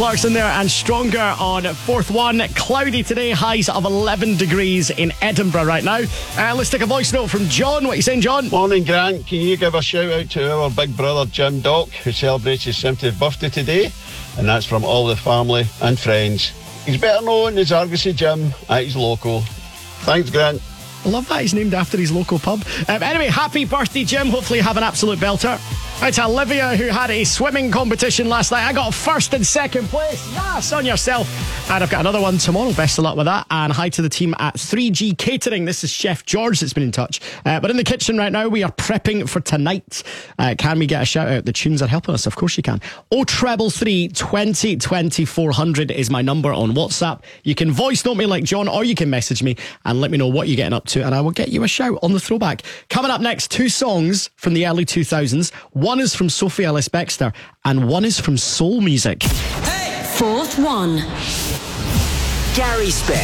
Clarkson there and Stronger on Fourth One. Cloudy today, highs of 11 degrees in Edinburgh right now. Let's take a voice note from John. What are you saying, John? Morning, Grant. Can you give a shout out to our big brother Jim Dock, who celebrates his 70th birthday today? And that's from all the family and friends. He's better known as Argosy Jim at his local. Thanks, Grant. I love that he's named after his local pub. Anyway, happy birthday, Jim. Hopefully you have an absolute belter. Right to Olivia, who had a swimming competition last night. I got first and second place. Yes, on yourself. And I've got another one tomorrow. Best of luck with that. And hi to the team at 3G Catering. This is Chef George that's been in touch. But in the kitchen right now, we are prepping for tonight. Can we get a shout out? The tunes are helping us. Of course you can. 0333 20 20 400 is my number on WhatsApp. You can voice note me like John, or you can message me and let me know what you're getting up to, and I will get you a shout on the throwback. Coming up next, two songs from the early 2000s. One is from Sophie Ellis-Bextor and one is from soul music. Fourth One. Gary Speck.